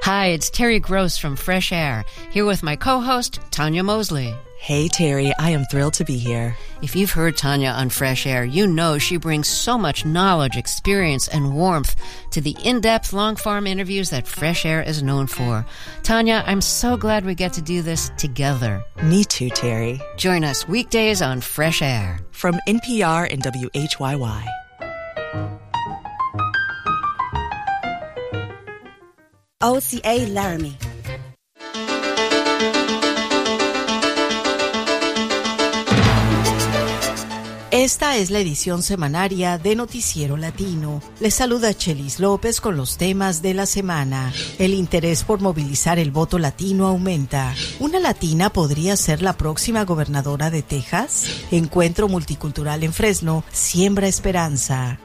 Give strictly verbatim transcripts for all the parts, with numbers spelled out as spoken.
Hi, it's Terry Gross from Fresh Air, here with my co-host, Tanya Mosley. Hey, Terry, I am thrilled to be here. If you've heard Tanya on Fresh Air, you know she brings so much knowledge, experience, and warmth to the in-depth long-form interviews that Fresh Air is known for. Tanya, I'm so glad we get to do this together. Me too, Terry. Join us weekdays on Fresh Air. From N P R and W H Y Y. O C A Laramie. Esta es la edición semanaria de Noticiero Latino. Les saluda Chelis López con los temas de la semana. El interés por movilizar el voto latino aumenta. ¿Una latina podría ser la próxima gobernadora de Texas? Encuentro multicultural en Fresno siembra esperanza.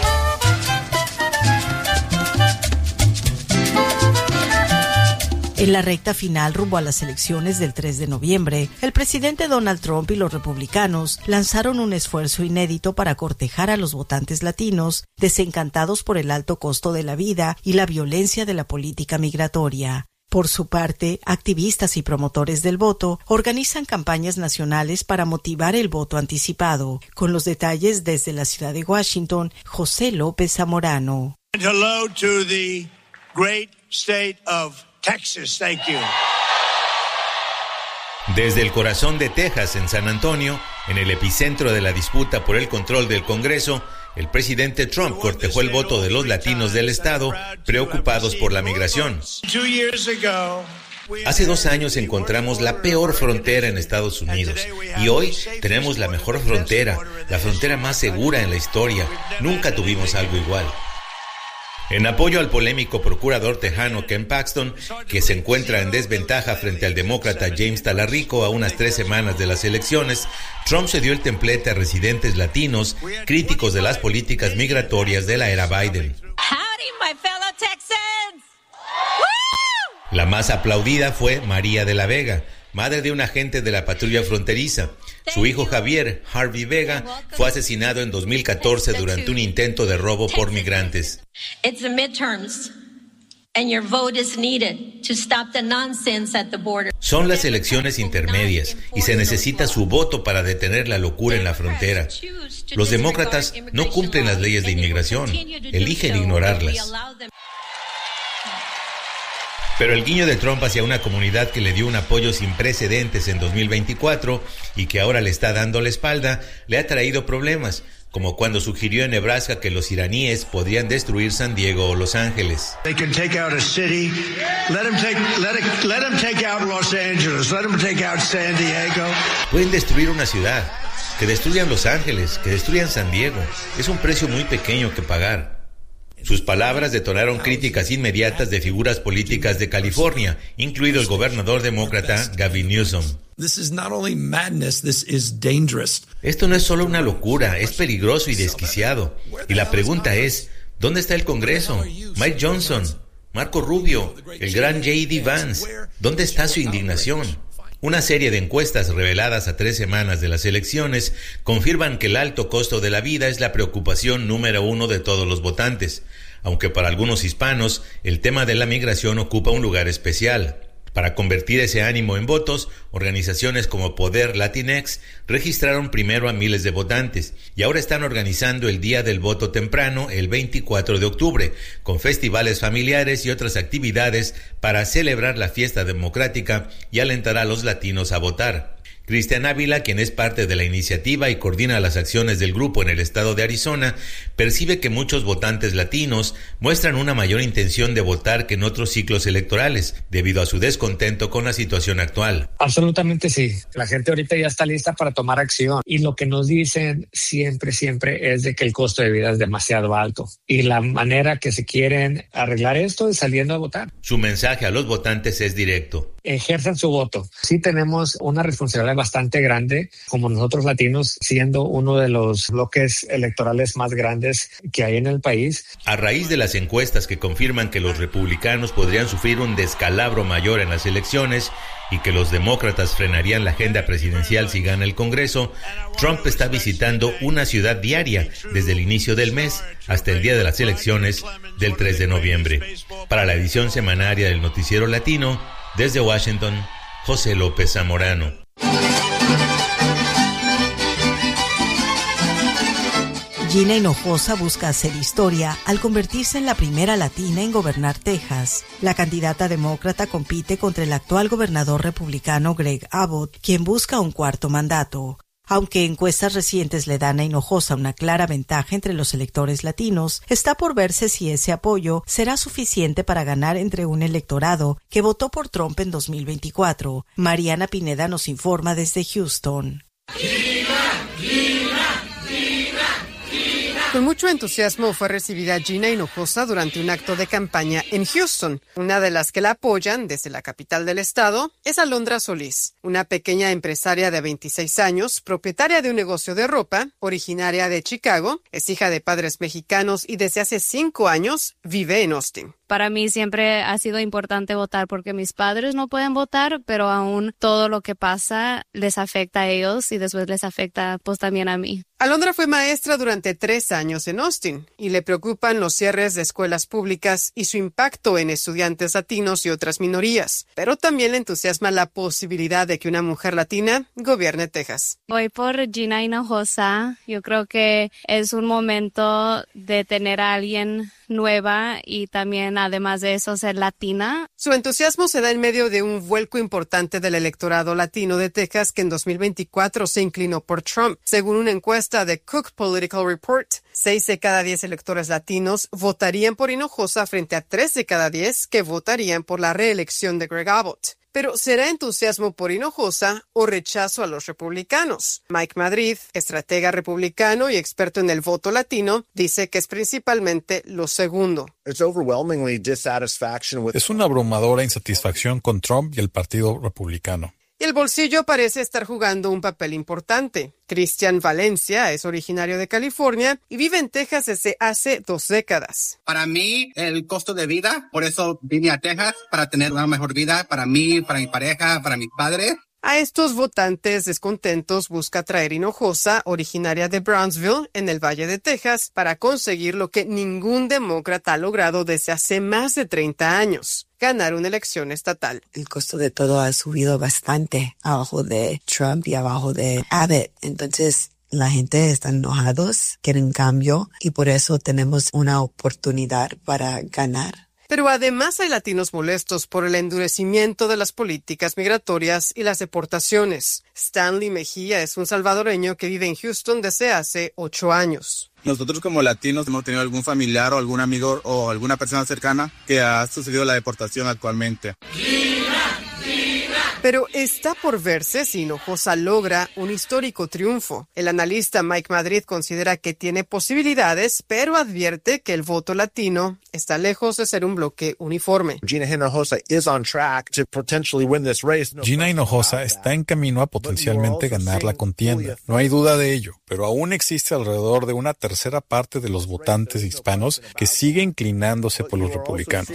En la recta final rumbo a las elecciones del tres de noviembre, el presidente Donald Trump y los republicanos lanzaron un esfuerzo inédito para cortejar a los votantes latinos desencantados por el alto costo de la vida y la violencia de la política migratoria. Por su parte, activistas y promotores del voto organizan campañas nacionales para motivar el voto anticipado. Con los detalles desde la ciudad de Washington, José López Zamorano. Hello to the great state of Texas, thank you. Desde el corazón de Texas, en San Antonio, en el epicentro de la disputa por el control del Congreso, el presidente Trump cortejó el voto de los latinos del estado preocupados por la migración. Hace dos años encontramos la peor frontera en Estados Unidos y hoy tenemos la mejor frontera, la frontera más segura en la historia. Nunca tuvimos algo igual. En apoyo al polémico procurador tejano Ken Paxton, que se encuentra en desventaja frente al demócrata James Talarico a unas tres semanas de las elecciones, Trump se dio el templete a residentes latinos críticos de las políticas migratorias de la era Biden. Howdy, my fellow Texans. Woo! La más aplaudida fue María de la Vega, madre de un agente de la patrulla fronteriza. Su hijo Javier, Harvey Vega, fue asesinado en dos mil catorce durante un intento de robo por migrantes. It's the midterms, and your vote is needed to stop the nonsense at the border. Son las elecciones intermedias y se necesita su voto para detener la locura en la frontera. Los demócratas no cumplen las leyes de inmigración, eligen ignorarlas. Pero el guiño de Trump hacia una comunidad que le dio un apoyo sin precedentes en dos mil veinticuatro y que ahora le está dando la espalda, le ha traído problemas, como cuando sugirió en Nebraska que los iraníes podrían destruir San Diego o Los Ángeles. They can take out a city. Let them take, let it, let them take out Los Angeles. Let them take out San Diego. Pueden destruir una ciudad. Que destruyan Los Ángeles, que destruyan San Diego. Es un precio muy pequeño que pagar. Sus palabras detonaron críticas inmediatas de figuras políticas de California, incluido el gobernador demócrata Gavin Newsom. This is not only madness, this is dangerous. Esto no es solo una locura, es peligroso y desquiciado. Y la pregunta es, ¿dónde está el Congreso? Mike Johnson, Marco Rubio, el gran J D Vance, ¿dónde está su indignación? Una serie de encuestas reveladas a tres semanas de las elecciones confirman que el alto costo de la vida es la preocupación número uno de todos los votantes, aunque para algunos hispanos el tema de la migración ocupa un lugar especial. Para convertir ese ánimo en votos, organizaciones como Poder Latinx registraron primero a miles de votantes y ahora están organizando el Día del Voto Temprano el veinticuatro de octubre, con festivales familiares y otras actividades para celebrar la fiesta democrática y alentar a los latinos a votar. Cristian Ávila, quien es parte de la iniciativa y coordina las acciones del grupo en el estado de Arizona, percibe que muchos votantes latinos muestran una mayor intención de votar que en otros ciclos electorales, debido a su descontento con la situación actual. Absolutamente sí. La gente ahorita ya está lista para tomar acción y lo que nos dicen siempre, siempre es de que el costo de vida es demasiado alto y la manera que se quieren arreglar esto es saliendo a votar. Su mensaje a los votantes es directo. ejerzan su voto. Sí tenemos una responsabilidad bastante grande como nosotros latinos, siendo uno de los bloques electorales más grandes que hay en el país. A raíz de las encuestas que confirman que los republicanos podrían sufrir un descalabro mayor en las elecciones y que los demócratas frenarían la agenda presidencial si gana el Congreso, Trump está visitando una ciudad diaria desde el inicio del mes hasta el día de las elecciones del tres de noviembre. Para la edición semanaria del Noticiero Latino, desde Washington, José López Zamorano. Gina Hinojosa busca hacer historia al convertirse en la primera latina en gobernar Texas. La candidata demócrata compite contra el actual gobernador republicano Greg Abbott, quien busca un cuarto mandato. Aunque encuestas recientes le dan a Hinojosa una clara ventaja entre los electores latinos, está por verse si ese apoyo será suficiente para ganar entre un electorado que votó por Trump en dos mil veinticuatro. Mariana Pineda nos informa desde Houston. Gina, Gina, Gina. Con mucho entusiasmo fue recibida Gina Hinojosa durante un acto de campaña en Houston. Una de las que la apoyan desde la capital del estado es Alondra Solís, una pequeña empresaria de veintiséis años, propietaria de un negocio de ropa, originaria de Chicago, es hija de padres mexicanos y desde hace cinco años vive en Austin. Para mí siempre ha sido importante votar porque mis padres no pueden votar, pero aún todo lo que pasa les afecta a ellos y después les afecta pues también a mí. Alondra fue maestra durante tres años en Austin y le preocupan los cierres de escuelas públicas y su impacto en estudiantes latinos y otras minorías, pero también le entusiasma la posibilidad de que una mujer latina gobierne Texas. Voy por Gina Hinojosa. Yo creo que es un momento de tener a alguien nueva y también, además de eso, ser latina. Su entusiasmo se da en medio de un vuelco importante del electorado latino de Texas que en dos mil veinticuatro se inclinó por Trump. Según una encuesta de Cook Political Report, seis de cada diez electores latinos votarían por Hinojosa frente a tres de cada diez que votarían por la reelección de Greg Abbott. Pero ¿será entusiasmo por Hinojosa o rechazo a los republicanos? Mike Madrid, estratega republicano y experto en el voto latino, dice que es principalmente lo segundo. Es una abrumadora insatisfacción con Trump y el Partido Republicano. Y el bolsillo parece estar jugando un papel importante. Cristian Valencia es originario de California y vive en Texas desde hace dos décadas. Para mí, el costo de vida, por eso vine a Texas, para tener una mejor vida para mí, para mi pareja, para mis padres. A estos votantes descontentos busca traer Hinojosa, originaria de Brownsville, en el Valle de Texas, para conseguir lo que ningún demócrata ha logrado desde hace más de treinta años. Ganar una elección estatal. El costo de todo ha subido bastante abajo de Trump y abajo de Abbott. Entonces, la gente está enojados, quieren cambio y por eso tenemos una oportunidad para ganar. Pero además hay latinos molestos por el endurecimiento de las políticas migratorias y las deportaciones. Stanley Mejía es un salvadoreño que vive en Houston desde hace ocho años. Nosotros como latinos hemos tenido algún familiar o algún amigo o alguna persona cercana que ha sucedido la deportación actualmente. Pero está por verse si Hinojosa logra un histórico triunfo. El analista Mike Madrid considera que tiene posibilidades, pero advierte que el voto latino está lejos de ser un bloque uniforme. Gina Hinojosa está en camino a potencialmente ganar la contienda. No hay duda de ello, pero aún existe alrededor de una tercera parte de los votantes hispanos que sigue inclinándose por los republicanos.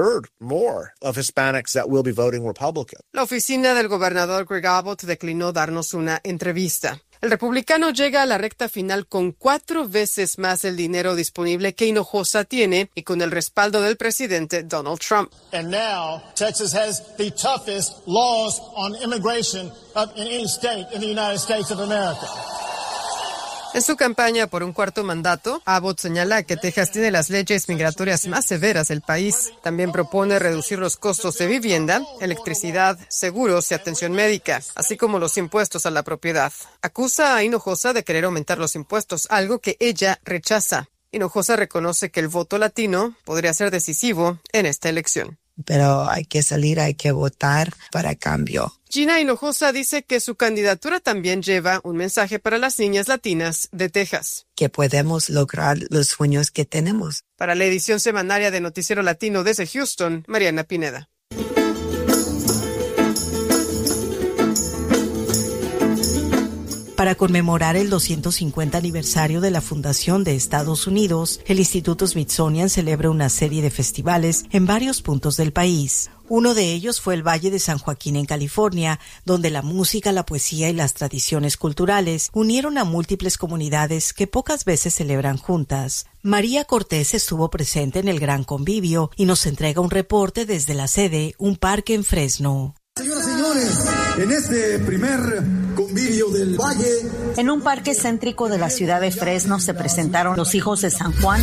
La oficina del gobernador Greg Abbott declinó darnos una entrevista. El republicano llega a la recta final con cuatro veces más el dinero disponible que Hinojosa tiene y con el respaldo del presidente Donald Trump. And now, Texas has the toughest laws on immigration of any state in the United States of America. En su campaña por un cuarto mandato, Abbott señala que Texas tiene las leyes migratorias más severas del país. También propone reducir los costos de vivienda, electricidad, seguros y atención médica, así como los impuestos a la propiedad. Acusa a Hinojosa de querer aumentar los impuestos, algo que ella rechaza. Hinojosa reconoce que el voto latino podría ser decisivo en esta elección. Pero hay que salir, hay que votar para cambio. Gina Hinojosa dice que su candidatura también lleva un mensaje para las niñas latinas de Texas. Que podemos lograr los sueños que tenemos. Para la edición semanaria de Noticiero Latino desde Houston, Mariana Pineda. Para conmemorar el doscientos cincuenta aniversario de la fundación de Estados Unidos, el Instituto Smithsonian celebra una serie de festivales en varios puntos del país. Uno de ellos fue el Valle de San Joaquín en California, donde la música, la poesía y las tradiciones culturales unieron a múltiples comunidades que pocas veces celebran juntas. María Cortés estuvo presente en el gran convivio y nos entrega un reporte desde la sede, un parque en Fresno. Señoras y señores, en este primer convivio del Valle, en un parque céntrico de la ciudad de Fresno se presentaron los hijos de San Juan,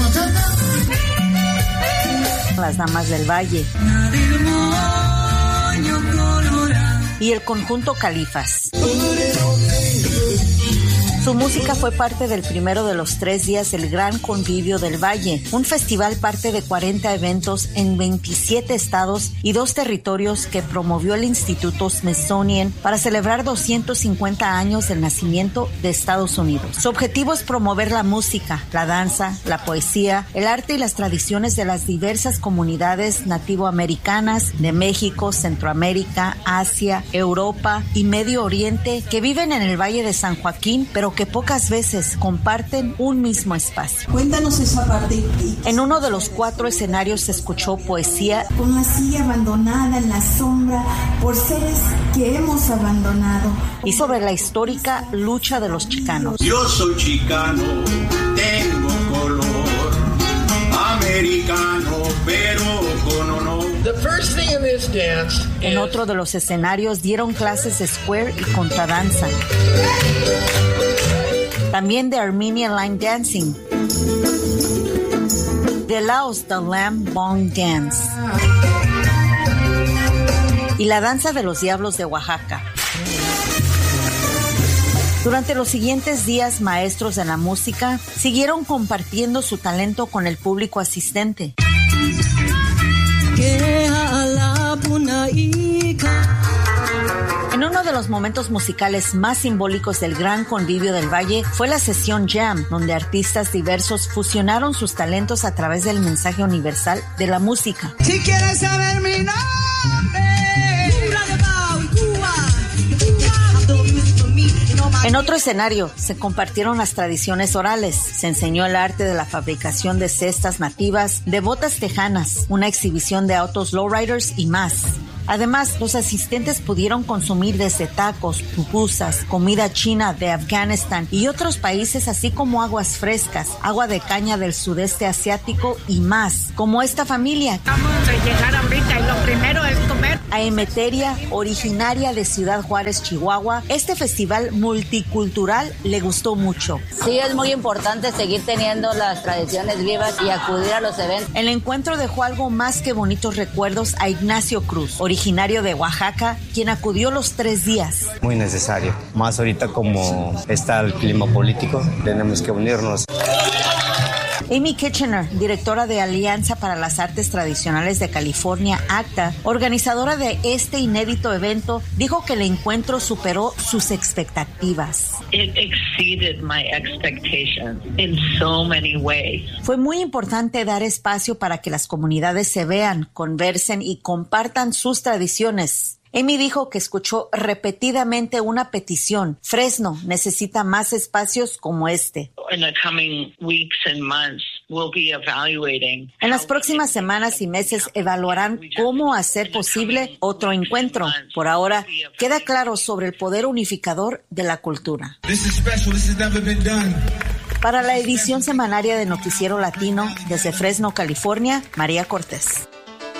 las damas del Valle y el conjunto Califas. Su música fue parte del primero de los tres días del Gran Convivio del Valle, un festival parte de cuarenta eventos en veintisiete estados y dos territorios que promovió el Instituto Smithsonian para celebrar doscientos cincuenta años del nacimiento de Estados Unidos. Su objetivo es promover la música, la danza, la poesía, el arte y las tradiciones de las diversas comunidades nativoamericanas de México, Centroamérica, Asia, Europa y Medio Oriente que viven en el Valle de San Joaquín, pero que pocas veces comparten un mismo espacio. Cuéntanos esa parte. En uno de los cuatro escenarios se escuchó poesía. Una silla abandonada en la sombra por seres que hemos abandonado. Y sobre la histórica lucha de los chicanos. Yo soy chicano, tengo color, americano, pero con honor. The first thing in this dance en is... otro de los escenarios dieron clases de square y contradanza. También de Armenian Line Dancing, de Laos the Lamb Bong Dance y la danza de los diablos de Oaxaca. Durante los siguientes días, maestros de la música siguieron compartiendo su talento con el público asistente. En uno de los momentos musicales más simbólicos del Gran Convivio del Valle fue la sesión Jam, donde artistas diversos fusionaron sus talentos a través del mensaje universal de la música. Si quieres saber mi nombre. En otro escenario se compartieron las tradiciones orales, se enseñó el arte de la fabricación de cestas nativas, de botas tejanas, una exhibición de autos lowriders y más. Además, los asistentes pudieron consumir desde tacos, pupusas, comida china de Afganistán y otros países, así como aguas frescas, agua de caña del sudeste asiático y más, como esta familia. Acabamos de llegar ahorita y lo primero es comer. A Emeteria, originaria de Ciudad Juárez, Chihuahua, este festival multicultural le gustó mucho. Sí, es muy importante seguir teniendo las tradiciones vivas y acudir a los eventos. El encuentro dejó algo más que bonitos recuerdos a Ignacio Cruz, originario de Oaxaca, quien acudió los tres días. Muy necesario, más ahorita como está el clima político, tenemos que unirnos. Amy Kitchener, directora de Alianza para las Artes Tradicionales de California, ACTA, organizadora de este inédito evento, dijo que el encuentro superó sus expectativas. It exceeded my expectations in so many ways. Fue muy importante dar espacio para que las comunidades se vean, conversen y compartan sus tradiciones. Amy dijo que escuchó repetidamente una petición. Fresno necesita más espacios como este. In the coming weeks and months, we'll be evaluating. En las próximas semanas y meses evaluarán cómo hacer posible otro encuentro. Por ahora, queda claro sobre el poder unificador de la cultura. This is special. This has never been done. Para la edición semanaria de Noticiero Latino, desde Fresno, California, María Cortés.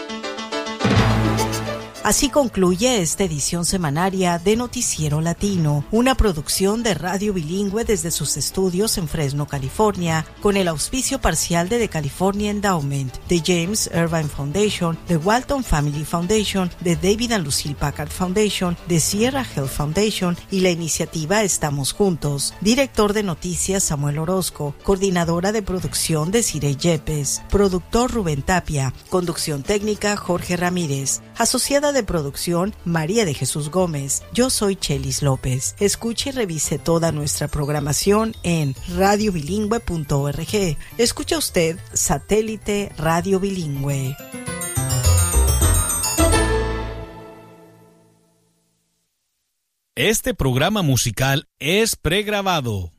Así concluye esta edición semanaria de Noticiero Latino, una producción de Radio Bilingüe desde sus estudios en Fresno, California, con el auspicio parcial de The California Endowment, de James Irvine Foundation, de Walton Family Foundation, de David and Lucille Packard Foundation, de Sierra Health Foundation y la iniciativa Estamos Juntos. Director de noticias Samuel Orozco, coordinadora de producción Desiree Yepes, productor Rubén Tapia, conducción técnica Jorge Ramírez, asociada de producción María de Jesús Gómez. Yo soy Chelis López. Escuche y revise toda nuestra programación en radio bilingüe punto org. Escucha usted Satélite Radio Bilingüe. Este programa musical es pregrabado.